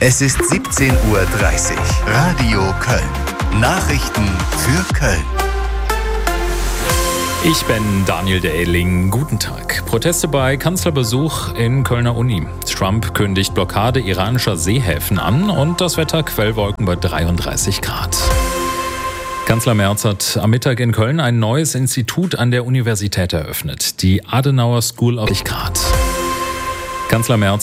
Es ist 17:30 Uhr. Radio Köln. Nachrichten für Köln. Ich bin Daniel Dehling. Guten Tag. Proteste bei Kanzlerbesuch in Kölner Uni. Trump kündigt Blockade iranischer Seehäfen an und das Wetter Quellwolken bei 33 Grad. Kanzler Merz hat am Mittag in Köln ein neues Institut an der Universität eröffnet, die Adenauer School of Grad. Kanzler Merz